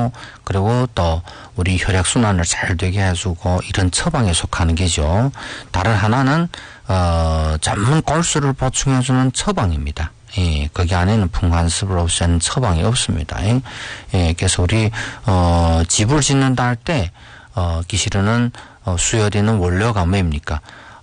해주고, 그리고 또 우리 혈액순환을 잘 되게 해주고, 이런 처방에 속하는 게죠. 다른 하나는, 전문 골수를 보충해주는 처방입니다. 예, 거기 안에는 풍간습을 없애는 처방이 없습니다. 예, 그래서 우리, 집을 짓는다 할 때, 기실은, 수혈되는 원료가 뭡니까?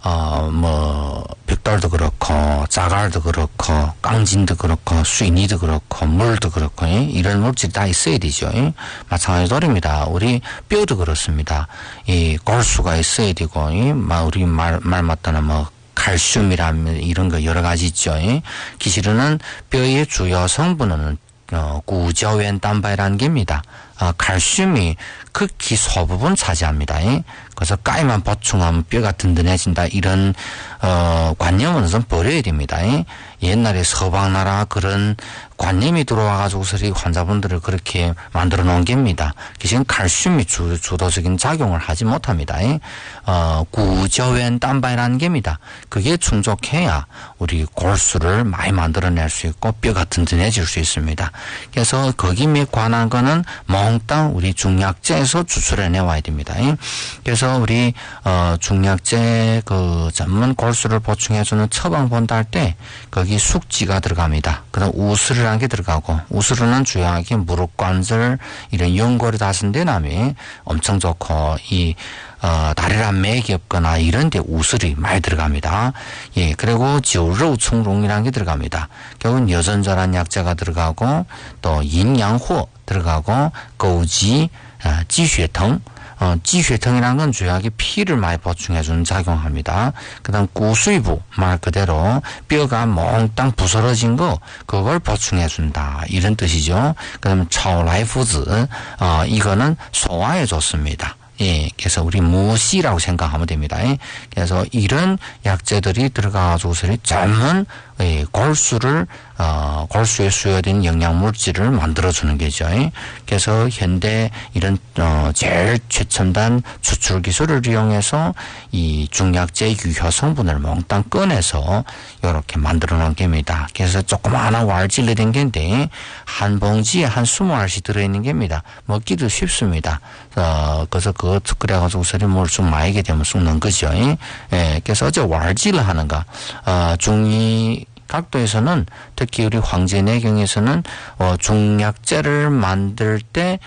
벽돌도 그렇고, 자갈도 그렇고, 깡진도 그렇고, 수인이도 그렇고, 물도 그렇고, 이런 물질이 다 있어야 되죠. 마찬가지입니다. 우리 뼈도 그렇습니다. 이 골수가 있어야 되고, 우리 말 맞다나 칼슘이라면 이런 거 여러 가지 있죠. 기실은 뼈의 주요 성분은 구저웬 단바이라는 게입니다. 칼슘이 극히 소부분 차지합니다. 그래서 가위만 보충하면 뼈가 든든해진다. 이런 관념은 좀 버려야 됩니다. 옛날에 서방나라 그런 관념이 들어와가지고서 환자분들을 그렇게 만들어 놓은 게입니다. 지금 칼슘이 주도적인 작용을 하지 못합니다. 구저웬 단바이라는 게입니다. 그게 충족해야 우리 골수를 많이 만들어낼 수 있고 뼈가 든든해질 수 있습니다. 그래서 거기에 관한 거는 몽땅 우리 중약제에서 추출해 내와야 됩니다. 그래서 우리 중약제 그 전문 골수를 보충해주는 처방 본다 할 때 거기 숙지가 들어갑니다. 그다음 우스르라는 게 들어가고, 우스르는 주요하게 무릎 관절 이런 연골이 닿은 데남이 엄청 좋고, 다리란 맥이 없거나 이런 데 우슬이 많이 들어갑니다. 예, 그리고 지우러우충롱이라는 게 들어갑니다. 결국은 여전절한 약재가 들어가고, 또 인양호 들어가고, 거우지, 지血藤, 지血藤이라는 건 주요하게 피를 많이 보충해주는 작용합니다. 그 다음 구수이부, 말 그대로 뼈가 몽땅 부스러진 거, 그걸 보충해준다. 이런 뜻이죠. 그 다음에 차오라이푸즈, 이거는 소화에 좋습니다. 예, 그래서 우리 무시라고 생각하면 됩니다. 그래서 이런 약재들이 들어가가지고서 전문 골수에 수요된 영양물질을 만들어주는 게죠. 그래서 현대 이런 제일 최첨단 추출 기술을 이용해서 이 중약제 유효 성분을 몽땅 꺼내서 이렇게 만들어 놓은 겁니다. 그래서 조그마한 왈질로 된 게인데 한 봉지에 한 20알씩 들어있는 겁니다. 먹기도 쉽습니다. 그래서 그거 그래가지고서 뭘 좀 마이게 되면 쑥 넣은 거죠. 예, 그래서 어제 왈질을 하는가, 중이 각도에서는 특히 우리 황제내경에서는 중약제를 만들 때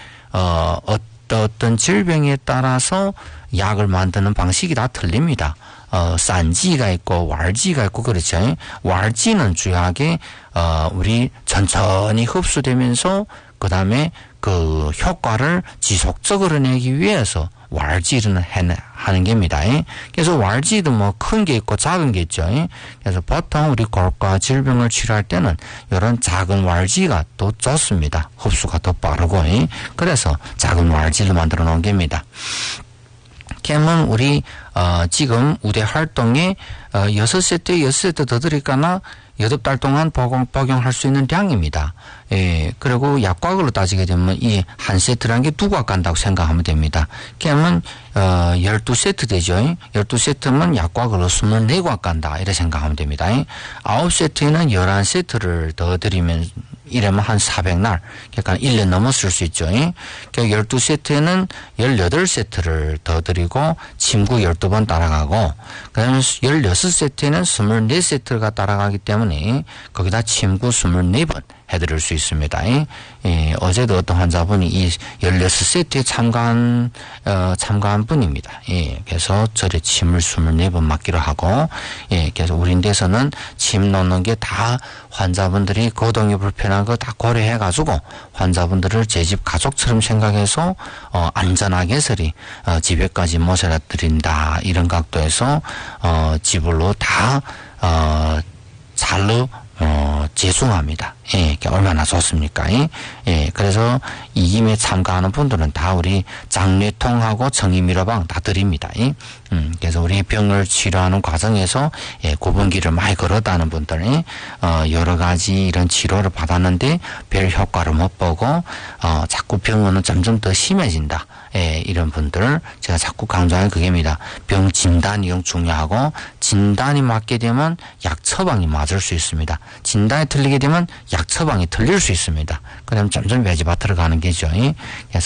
어떤 질병에 따라서 약을 만드는 방식이 다 틀립니다. 산지가 있고 왈지가 있고 그렇죠. 왈지는 주요하게 우리 천천히 흡수되면서 그 다음에 그 효과를 지속적으로 내기 위해서 왈지를 하는 겁니다. 그래서 왈지도 큰 게 있고 작은 게 있죠. 그래서 보통 우리 골과 질병을 치료할 때는 이런 작은 왈지가 또 좋습니다. 흡수가 더 빠르고. 그래서 작은 왈지를 만들어 놓은 겁니다. 그러면 우리 지금 우대 활동에 6세트 더 드릴까나 8달 동안 복용할 수 있는 양입니다. 예, 그리고 약과학으로 따지게 되면 이 한 세트라는 게 2각 간다고 생각하면 됩니다. 그러면 12세트 되죠. 12세트면 약과학으로 24각 간다 이렇게 생각하면 됩니다. 9세트에는 11세트를 더 드리면 이러면 한 400날, 그러니까 1년 넘었을 수 있죠. 그러니까 12세트에는 18세트를 더 드리고 침구 12번 따라가고, 그다음에 16세트에는 24세트가 따라가기 때문에 거기다 침구 24번 해드릴 수 있습니다. 예, 어제도 어떤 환자분이 이 16세트에 참가한 분입니다. 예, 그래서 절에 침을 24번 맞기로 하고, 예, 그래서 우리인데서는 침 놓는 게 다 환자분들이 거동이 불편한 거 다 고려해가지고 환자분들을 제 집 가족처럼 생각해서 안전하게 서리 집에까지 모셔다 드린다. 이런 각도에서 집으로 다 잘로 제공합니다. 예, 얼마나 좋습니까? 예, 그래서 이 김에 참가하는 분들은 다 우리 장뇌통하고 정의미로방 다 드립니다. 그래서 우리 병을 치료하는 과정에서 고분기를 많이 걸었다는 분들이 여러 가지 이런 치료를 받았는데 별 효과를 못 보고 자꾸 병은 점점 더 심해진다. 예, 이런 분들 제가 자꾸 강조하는 그게입니다. 병 진단이 중요하고 진단이 맞게 되면 약 처방이 맞을 수 있습니다. 진단이 틀리게 되면 약 처방이 틀릴 수 있습니다. 그러면 점점 외지밭으로 가는 게죠. 그래서